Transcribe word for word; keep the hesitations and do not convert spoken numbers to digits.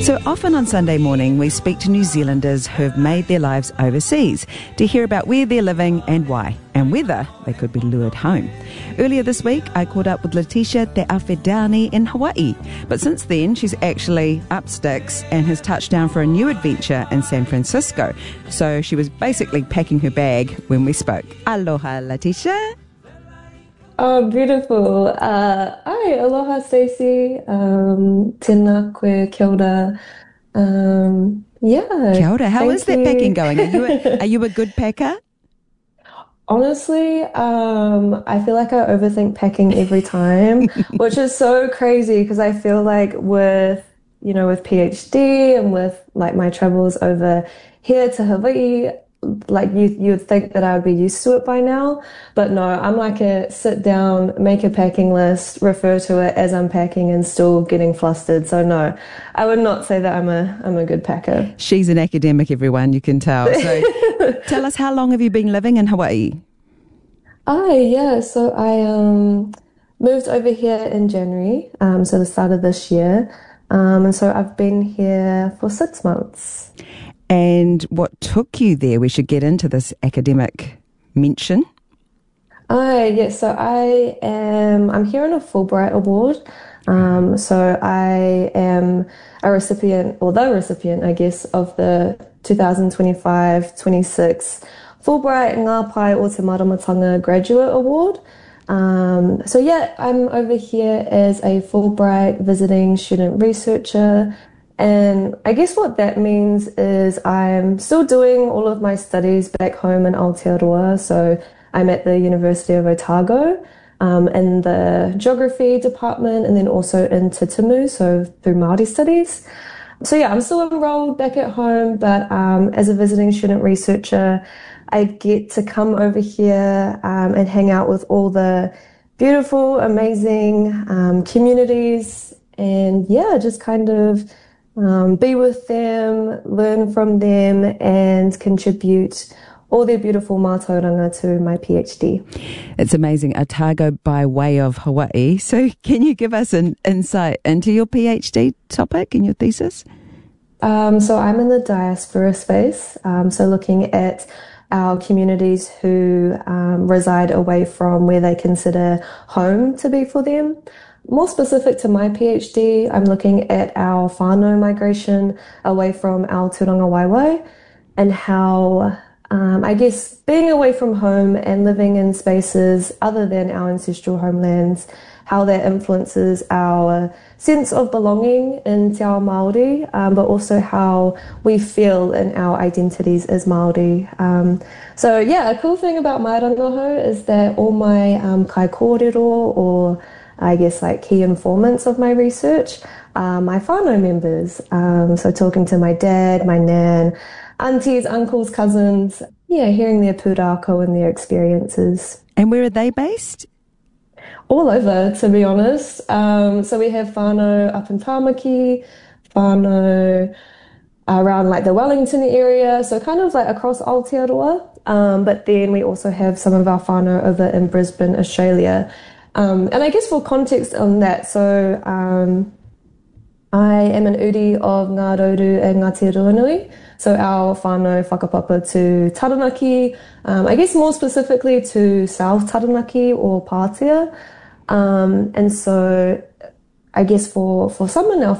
So often on Sunday morning, we speak to New Zealanders who've made their lives overseas to hear about where they're living and why, and whether they could be lured home. Earlier this week, I caught up with Letitia Te Awhidani in Hawaii. But since then, she's actually up sticks and has touched down for a new adventure in San Francisco. So she was basically packing her bag when we spoke. Aloha, Letitia. Oh, beautiful. Uh, hi, aloha, Stacey. Um, tēnā koe, kia ora. Um, yeah. Kia ora. How is that you. packing going? Are you a, are you a good packer? Honestly, um, I feel like I overthink packing every time, which is so crazy because I feel like with, you know, with PhD and with like my travels over here to Hawaii, like you you would think that I would be used to it by now, but no, I'm like a sit down, make a packing list, refer to it as I'm packing and still getting flustered. So no, I would not say that I'm a I'm a good packer. She's an academic, everyone, you can tell. So tell us, how long have you been living in Hawaii? Oh yeah, so I um moved over here in January, um so the start of this year, um and so I've been here for six months. And what took you there? We should get into this academic mention. Oh, yes. So I am, I'm here on a Fulbright Award. Um, so I am a recipient, or the recipient, I guess, of the twenty twenty-five twenty-six Fulbright Ngā Pai o Te Maramatanga Graduate Award. Um, so yeah, I'm over here as a Fulbright visiting student researcher. And I guess what that means is I'm still doing all of my studies back home in Aotearoa. So I'm at the University of Otago um, in the geography department and then also in Te Tumu, so through Māori studies. So yeah, I'm still enrolled back at home, but um, as a visiting student researcher, I get to come over here um, and hang out with all the beautiful, amazing um, communities and yeah, just kind of Um, be with them, learn from them, and contribute all their beautiful mātauranga to my PhD. It's amazing. Otago by way of Hawaii. So can you give us an insight into your PhD topic and your thesis? Um, so I'm in the diaspora space, um, so looking at our communities who um, reside away from where they consider home to be for them. More specific to my PhD, I'm looking at our whānau migration away from our tūranga waiwai and how, um, I guess, being away from home and living in spaces other than our ancestral homelands, how that influences our sense of belonging in Te Ao Māori, um, but also how we feel in our identities as Māori. Um, so yeah, a cool thing about my rangaho is that all my um, kai kōrero, or I guess like key informants of my research, are my whānau members. Um, so talking to my dad, my nan, aunties, uncles, cousins, yeah, hearing their pūrākau and their experiences. And where are they based? All over, to be honest. Um, so we have whānau up in Tāmaki, whānau around like the Wellington area, so kind of like across Aotearoa. Um, but then we also have some of our whānau over in Brisbane, Australia. Um, and I guess for context on that, so um, I am an uri of Ngā Rauru and Ngāti Ruanui, so our whānau whakapapa to Taranaki, um, I guess more specifically to South Taranaki or Pātea. Um, and so I guess for, for some in our